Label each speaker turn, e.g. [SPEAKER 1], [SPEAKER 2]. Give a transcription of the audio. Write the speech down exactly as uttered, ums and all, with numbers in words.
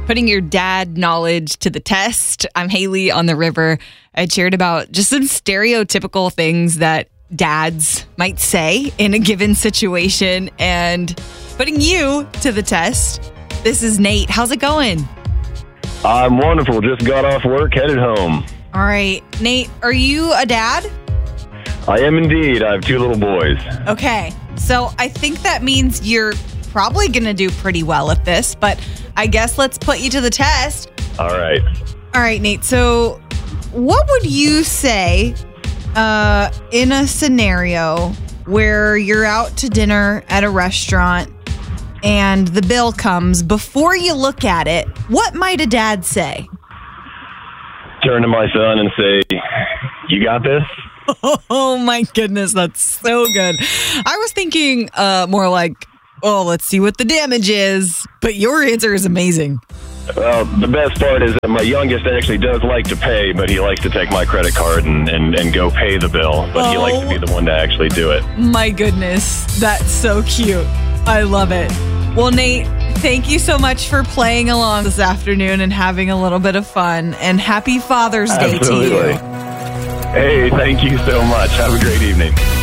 [SPEAKER 1] putting your dad knowledge to the test. I'm Haley on the river. I shared about just some stereotypical things that dads might say in a given situation and putting you to the test. This is Nate. How's it going?
[SPEAKER 2] I'm wonderful. Just got off work, headed home.
[SPEAKER 1] All right. Nate, are you a dad?
[SPEAKER 2] I am indeed. I have two little boys.
[SPEAKER 1] Okay. So I think that means you're probably going to do pretty well at this, but I guess let's put you to the test.
[SPEAKER 2] All right.
[SPEAKER 1] All right, Nate. So what would you say uh, in a scenario where you're out to dinner at a restaurant and the bill comes before you look at it? What might a dad say?
[SPEAKER 2] Turn to my son and say, "You got this?"
[SPEAKER 1] Oh my goodness, that's so good. I was thinking uh, more like, oh, let's see what the damage is. But your answer is amazing.
[SPEAKER 2] Well, the best part is that my youngest actually does like to pay, but he likes to take my credit card and, and, and go pay the bill. But oh, he likes to be the one to actually do it.
[SPEAKER 1] My goodness, that's so cute. I love it. Well, Nate, thank you so much for playing along this afternoon and having a little bit of fun. And happy Father's Day
[SPEAKER 2] Absolutely.
[SPEAKER 1] to you.
[SPEAKER 2] Hey, thank you so much. Have a great evening.